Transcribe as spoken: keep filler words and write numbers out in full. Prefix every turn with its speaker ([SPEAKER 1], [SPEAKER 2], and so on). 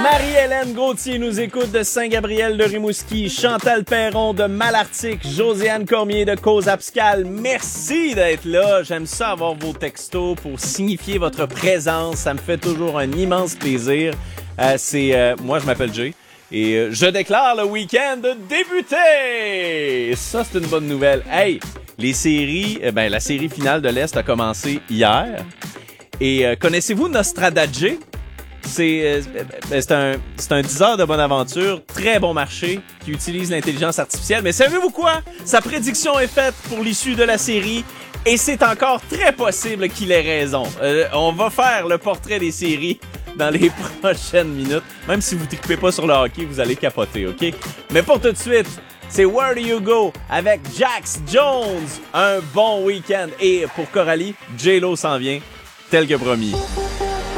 [SPEAKER 1] Marie-Hélène Gauthier nous écoute de Saint-Gabriel de Rimouski, Chantal Perron de Malartic, Josiane Cormier de Cause-Abscale. Merci d'être là. J'aime ça avoir vos textos pour signifier votre présence. Ça me fait toujours un immense plaisir. Euh, c'est euh, moi, je m'appelle Jay. Et euh, je déclare le week-end débuté! Ça, c'est une bonne nouvelle. Hey, les séries, euh, ben, la série finale de l'Est a commencé hier. Et euh, connaissez-vous Nostradadje? C'est, euh, ben, c'est un, c'est un dix heures de bonne aventure, très bon marché, qui utilise l'intelligence artificielle. Mais savez-vous quoi? Sa prédiction est faite pour l'issue de la série. Et c'est encore très possible qu'il ait raison. Euh, on va faire le portrait des séries dans les prochaines minutes. Même si vous ne t'occupez pas sur le hockey, vous allez capoter, OK? Mais pour tout de suite, c'est Where Do You Go avec Jax Jones. Un bon week-end. Et pour Coralie, J-Lo s'en vient, tel que promis.